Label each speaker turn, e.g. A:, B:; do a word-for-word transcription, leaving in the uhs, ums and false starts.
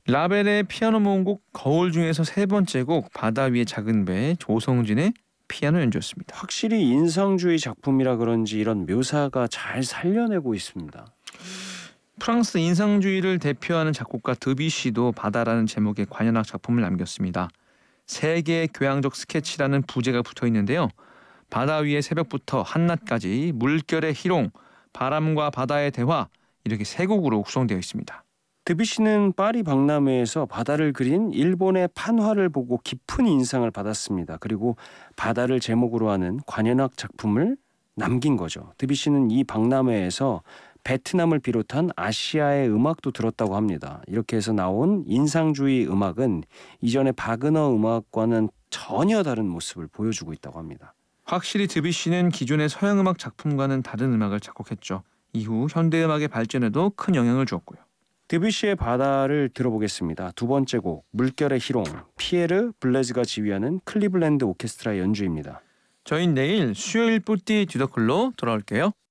A: 라벨의 피아노 모음곡 거울 중에서 세 번째 곡 바다 위의 작은 배, 조성진의 피아노 연주였습니다.
B: 확실히 인상주의 작품이라 그런지 이런 묘사가 잘 살려내고 있습니다.
A: 프랑스 인상주의를 대표하는 작곡가 드뷔시도 바다라는 제목의 관현악 작품을 남겼습니다. 세계의 교양적 스케치라는 부제가 붙어 있는데요. 바다 위의 새벽부터 한낮까지, 물결의 희롱, 바람과 바다의 대화, 이렇게 세 곡으로 구성되어 있습니다.
B: 드뷔시는 파리 박람회에서 바다를 그린 일본의 판화를 보고 깊은 인상을 받았습니다. 그리고 바다를 제목으로 하는 관현악 작품을 남긴 거죠. 드뷔시는 이 박람회에서 베트남을 비롯한 아시아의 음악도 들었다고 합니다. 이렇게 해서 나온 인상주의 음악은 이전의 바그너 음악과는 전혀 다른 모습을 보여주고 있다고 합니다.
A: 확실히 드뷔시는 기존의 서양음악 작품과는 다른 음악을 작곡했죠. 이후 현대음악의 발전에도 큰 영향을 주었고요.
B: 드뷔시의 바다를 들어보겠습니다. 두 번째 곡 물결의 희롱, 피에르 블레즈가 지휘하는 클리블랜드 오케스트라 연주입니다.
A: 저희는 내일 수요일 뿌띠 뒤더클로 돌아올게요.